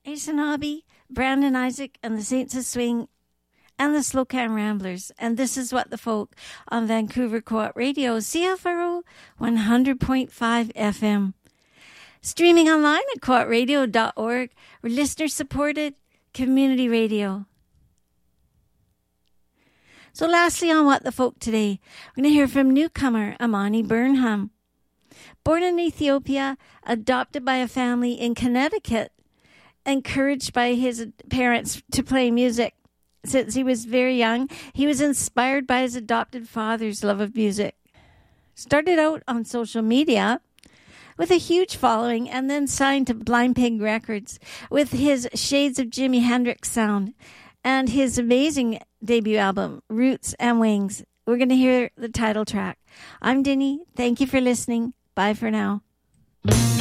Ace Nobby, Brandon Isaac, and the Saints of Swing, and the Slocan Ramblers. And this is What the Folk on Vancouver Co-op Radio, CFRO 100.5 FM. Streaming online at co-opradio.org. We're listener-supported community radio. So lastly on What the Folk today, we're going to hear from newcomer Amani Burnham. Born in Ethiopia, adopted by a family in Connecticut, encouraged by his parents to play music since he was very young, he was inspired by his adopted father's love of music. Started out on social media with a huge following and then signed to Blind Pig Records with his Shades of Jimi Hendrix sound and his amazing debut album, Roots and Wings. We're going to hear the title track. I'm Dinny. Thank you for listening. Bye for now.